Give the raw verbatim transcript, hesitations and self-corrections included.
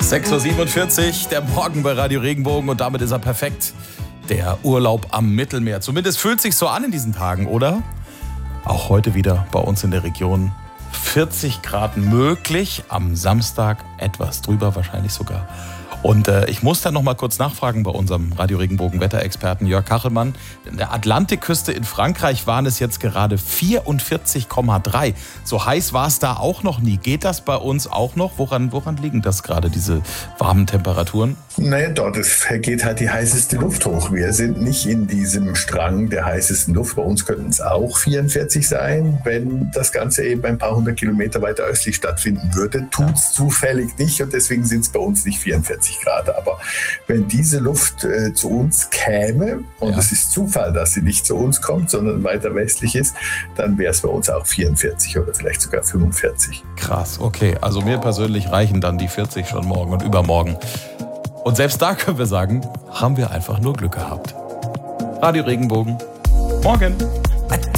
sechs Uhr siebenundvierzig, der Morgen bei Radio Regenbogen und damit ist er perfekt. Der Urlaub am Mittelmeer. Zumindest fühlt sich so an in diesen Tagen, oder? Auch heute wieder bei uns in der Region vierzig Grad möglich. Am Samstag etwas drüber wahrscheinlich sogar. Und äh, ich muss dann noch mal kurz nachfragen bei unserem Radio Regenbogen Wetterexperten Jörg Kachelmann. In der Atlantikküste in Frankreich waren es jetzt gerade vierundvierzig Komma drei. So heiß war es da auch noch nie. Geht das bei uns auch noch? Woran, woran liegen das gerade, diese warmen Temperaturen? Naja, dort geht halt die heißeste Luft hoch. Wir sind nicht in diesem Strang der heißesten Luft. Bei uns könnten es auch vierundvierzig sein, wenn das Ganze eben ein paar hundert Kilometer weiter östlich stattfinden würde. Tut es zufällig nicht und deswegen sind es bei uns nicht vierundvierzig Grad. Aber wenn diese Luft äh, zu uns käme, und ja. es ist Zufall, dass sie nicht zu uns kommt, sondern weiter westlich ist, dann wäre es bei uns auch vierundvierzig oder vielleicht sogar fünfundvierzig. Krass, okay. Also mir persönlich reichen dann die vierzig schon morgen und übermorgen. Und selbst da können wir sagen, haben wir einfach nur Glück gehabt. Radio Regenbogen. Morgen.